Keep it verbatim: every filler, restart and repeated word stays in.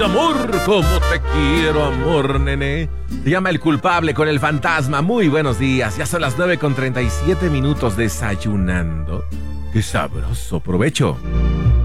amor, como te quiero, amor, nene. Se llama El Culpable con El Fantasma. Muy buenos días, ya son las nueve con treinta y siete minutos desayunando. ¡Qué sabroso! Provecho.